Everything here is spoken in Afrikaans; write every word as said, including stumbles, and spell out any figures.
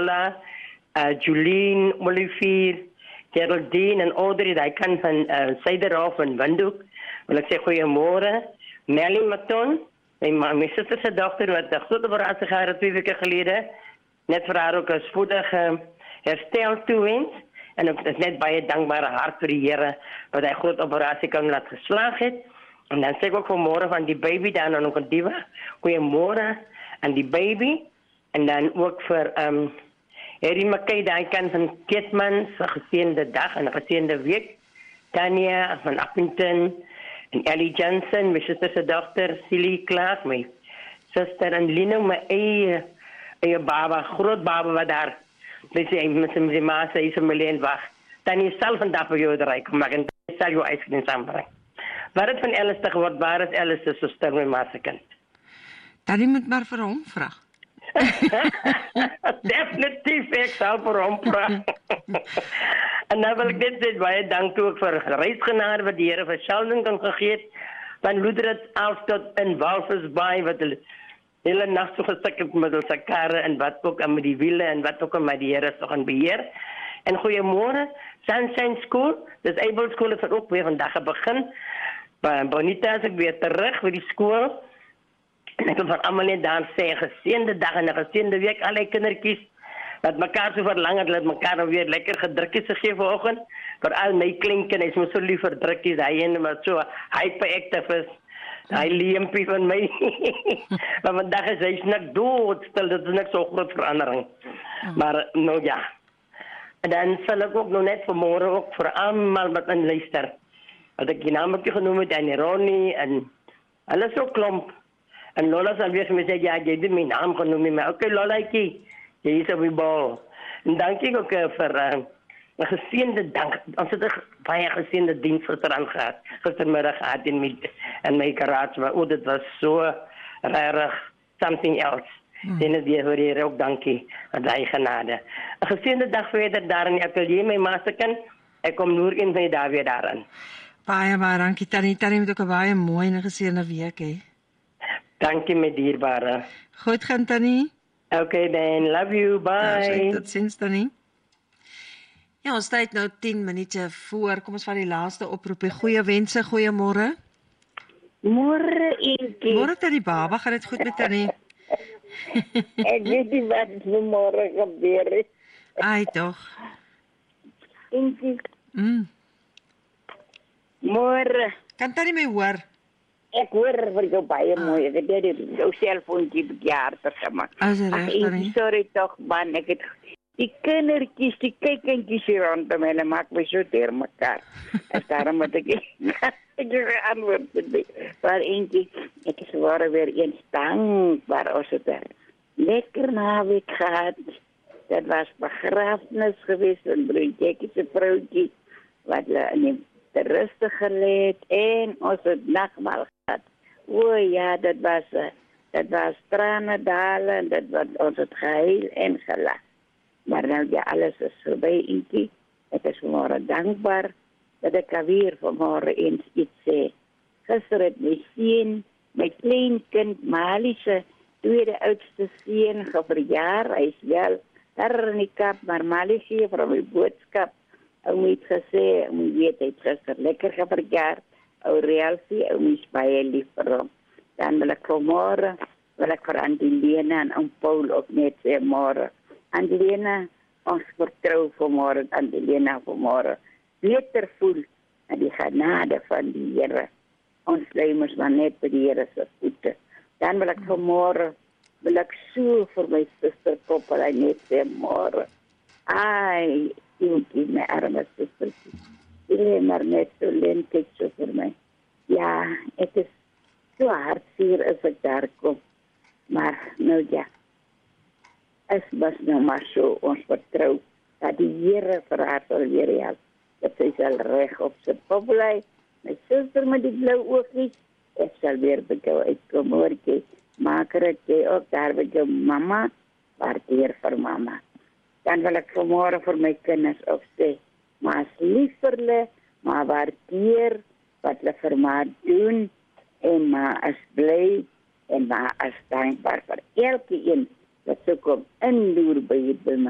Lola, uh, Julien, Olivier, Geraldine en Audrey, die kan van uh, Suiderhof en Windhoek. Wil ek sê goeiemôre. Nelly Maton, my, my suster se dogter wat 'n groot operasie gehad het twee weke gelede. Net vir haar ook 'n spoedige herstel toewens. En ek is net baie dankbare hart vir die Here wat hy groot operasie kan laat geslaag het. En dan sê ek ook vanmôre van die baby daar nog 'n diva. Goeiemôre aan die baby. En dan ook vir um Harry McKay, daai kan van Keetman, se geseënde dag en 'n geseënde week. Tanya van Appington en Ellie Johnson, my suster se dogter, Silly Clark, my suster en Lino, my eie, eie baba, groot baba wat daar, dis jy, met sy ma sê, is 'n miljoen wag. Tanya sal vandag vir jou draai kom, maar en sal jou ijskring saambring. Wat het van Alice te geword, waar is Alice se suster, my ma se kind? Tanya moet maar vir hom vra. Definitief, ek sal vir hom vra. En nou wil ek net sê, baie dank ook vir reisgenade wat die Here vir Sheldon kan gegee het, van Loederet af tot in Walvis Bay, wat hulle hele nacht so gestik het met hulle karre en wat ook en met die wiele en wat ook en met die Here so gaan beheer. En goeiemôre, Sunshine School, dis Able School het ook weer vandag begin. Bonita is ek weer terug vir die skool. En ek wil van almal net daar sê, geseënde dag en 'n geseënde week, al die kindertjies, wat mekaar so verlang het, dat mekaar nou weer lekker gedrukkies gegee vanoggend, vir al my kleinkinders, is my so lief vir drukkies, hy en wat so hyperactive is, hy leempie van my, maar vandag is hy snik doodstil, dit is niks so groot verandering, maar nou ja, en dan sal ek ook nog net vanmôre ook vir almal wat in luister, wat ek die naametje genoem het, en Ronnie, en alles so klomp, en Lola sal weer vir my sê, ja, jy het my naam genoem, maar oké, Lolaatjie, jy is op die bal. En dankie ook uh, vir uh, 'n geseënde dank. Ons het 'n baie geseënde diens gisteraan gehad. Gistermiddag gehad in my, in my garage, maar oh, dit was so rarig, something else. Hmm. En die Here ook dankie, aan die genade. 'n Geseënde dag verder daar in die atelier, my masterkind. Ek kom noor in my daar weer daarin. Baie, baie dankie, Tannie. Tannie moet ook 'n baie mooi en geseënde week hê. Dankie, my dierbare. Goed gaan, Tannie. Okay then, love you, bye. Ja, tot sins Tannie. Ja, ons tyd nou tien minute voor. Kom ons vat die laaste oproep. Goeie wense, goeiemôre. Môre Inkie. Môre Tannie baba, gaan dit goed met Tannie? Ek weet nie wat môre gebeur. Ai tog. Inkie. Mm. Môre. Kan Tannie my hoor? Ek hoor vir jou baie ah. mooi. Ek het die jou selfoontjie bejaar te gemaak. As reg, sorry tog man, ek het die kindertjies, die kykingetjies hier rondom hulle maak my so teer mekaar. En daarom moet ek ek antwoord dit. Maar eentjie, ek is waar weer eens dankbaar ons het er lekker naweek gehad. Dat was begrafenis geweest van broertjie se vroutjie wat hulle in de rustig geleid en ons het nachtmaal gehad. O ja, dat was, dat was tranen dalen, dat was ons het gehuil en gelach. Maar nou ja, alles is voorbij, Inkie. Ik is vanmorgen dankbaar dat ik alweer vanmorgen eens iets zei. Gisteren het my sien, my kleinkind Malische, tweede oudste sien, geverjaar. Hij is wel daar in die kap, maar Malische van my boodskap. Ou het gesê, ou weet hy het gister lekker geverjaar. Ou Realsie, ou is baie lief vir hom. Dan wil ek vanmorgen, wil ek vir Andelena en oom Paul ook net sê môre. Andelena, ons vertrou vanmorgen, Andelena vanmorgen. Beter voel aan die genade van die Here. Ons lê mos maar net by die Here se voete. Dan wil ek vanmorgen, wil ek so vir my suster Koppel en net sê môre. Ai, Inkie, my arme sustertjie. Die maar net so lentig so vir my. Ja, het is so hartseer as ek daar kom. Maar nou ja, es was nou maar so, ons vertrou dat die Here vir haar sal weer help. Dat sy sal reg op sy pop bly. My suster met die blou oogies, ek sal weer by jou uitkom, hoortjie. Maak er jy ook daar by jou mama, waardeer vir mama. Dan wil ek vanmorgen vir my kinders ook sê, maar as lief vir hulle, maar waardeer wat hulle vir my doen, en maar as bly, en maar as dankbaar vir elke een, wat so kom inloer by jy by my.